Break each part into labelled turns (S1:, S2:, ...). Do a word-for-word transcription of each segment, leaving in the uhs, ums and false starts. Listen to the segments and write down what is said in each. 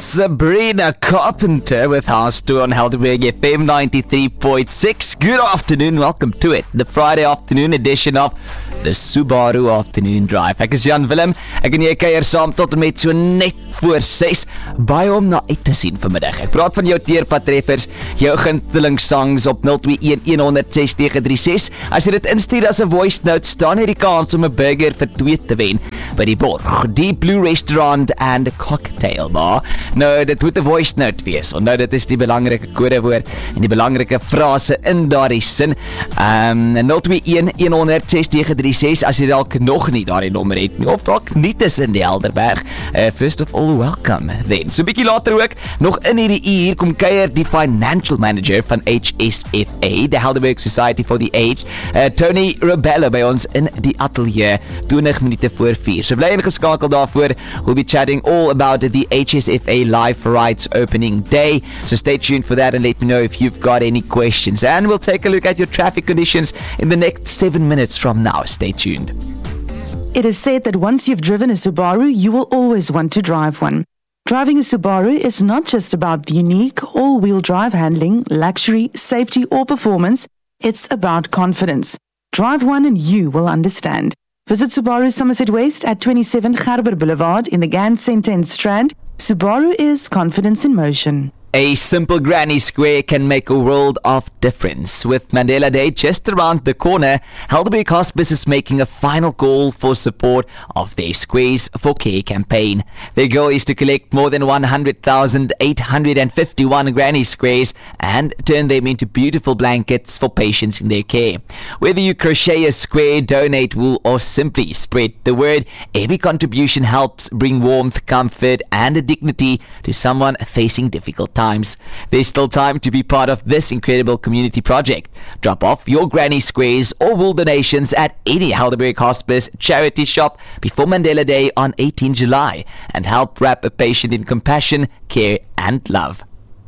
S1: Sabrina Carpenter with House Tour on Helderberg F M ninety-three point six. Good afternoon, welcome to it. The Friday afternoon edition of the Subaru Afternoon Drive. Ek is Jan Willem, ek en jy kuier saam tot en met so net voor ses. Baie om na uit te sien vanmiddag. Ek praat van jou teerpadtreffers, jou gunsteling songs op nul twee een een honderd ses nege drie ses. As jy dit instuur as 'n voice note, staan hier die kans om 'n burger vir twee te wen by die Borg, die Blue Restaurant and Cocktail Bar. Nou, dit moet 'n voice note wees. Onthou, dit is die belangrike kodewoord en die belangrike frase in daardie sin. Um, nul twee een een honderd ses nege drie ses as jy dalk nog nie daardie nommer het nie, of dalk nie tussen die Helderberg. Uh, first of all, welcome then. So 'n bietjie later ook, nog in hierdie uur, kom kuier die financial manager van H S F A, the Helderberg Society for the Aged, uh, Tony Robello, by ons in die atelier, twintig minute voor vier. So bly ingeskakel daarvoor. We'll be chatting all about the H S F A Life Rights Opening Day. So stay tuned for that and let me know if you've got any questions. And we'll take a look at your traffic conditions in the next seven minutes from now. Stay tuned.
S2: It is said that once you've driven a Subaru, you will always want to drive one. Driving a Subaru is not just about the unique all-wheel drive handling, luxury, safety, or performance. It's about confidence. Drive one and you will understand. Visit Subaru Somerset West at twenty-seven Gerber Boulevard in the Gans Centre in Strand. Subaru is confidence in motion.
S1: A simple granny square can make a world of difference. With Mandela Day just around the corner, Helderberg Hospice is making a final call for support of their Squares for Care campaign. Their goal is to collect more than one hundred thousand eight hundred fifty-one granny squares and turn them into beautiful blankets for patients in their care. Whether you crochet a square, donate wool, or simply spread the word, every contribution helps bring warmth, comfort, and dignity to someone facing difficult times. Times. There's still time to be part of this incredible community project. Drop off your granny squares or wool donations at any Helderberg Hospice charity shop before Mandela Day on eighteenth of July and help wrap a patient in compassion, care and love.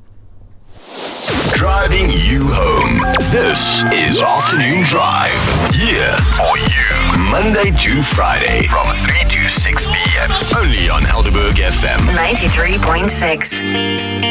S3: Driving you home. This is Afternoon Drive. Here for you. Monday to Friday from three to six p.m. Only on Helderberg F M
S4: ninety-three point six.